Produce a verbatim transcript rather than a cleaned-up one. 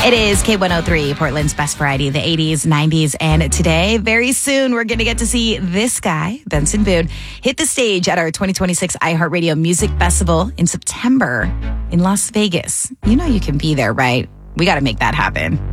It is K one oh three, Portland's best variety, the eighties, nineties, and today, very soon, we're going to get to see this guy, Benson Boone, hit the stage at our twenty twenty-six iHeartRadio Music Festival in September in Las Vegas. You know you can be there, right? We got to make that happen.